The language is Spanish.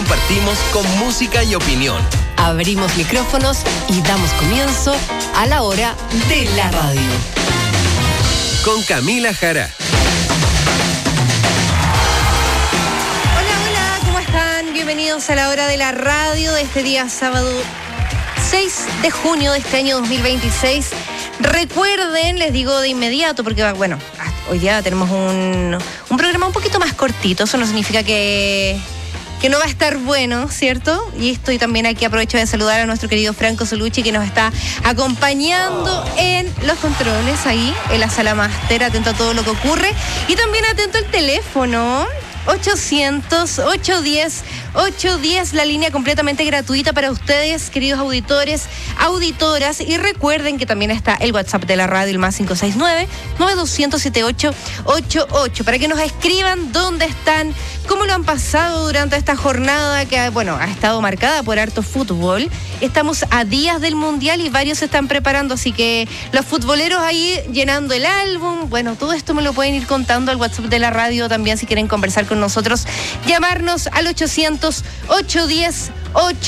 compartimos con música y opinión. Abrimos micrófonos y damos comienzo a la hora de la radio. Con Camila Jara. Hola, ¿cómo están? Bienvenidos a la hora de la radio de este día sábado 6 de junio de este año 2026. Recuerden, les digo de inmediato, porque bueno, hoy día tenemos un programa un poquito más cortito. Eso no significa que no va a estar bueno, ¿cierto? Y estoy también aquí, aprovecho de saludar a nuestro querido Franco Solucci, que nos está acompañando en los controles ahí, en la sala máster, atento a todo lo que ocurre. Y también atento al teléfono, 800-810-810, la línea completamente gratuita para ustedes, queridos auditores, auditoras. Y recuerden que también está el WhatsApp de la radio, el más 569-9200-7888, para que nos escriban dónde están, cómo lo han pasado durante esta jornada que, bueno, ha estado marcada por harto fútbol. Estamos a días del Mundial y varios se están preparando, así que los futboleros ahí llenando el álbum. Bueno, todo esto me lo pueden ir contando al WhatsApp de la radio también si quieren conversar con nosotros. Llamarnos al 800-810-810.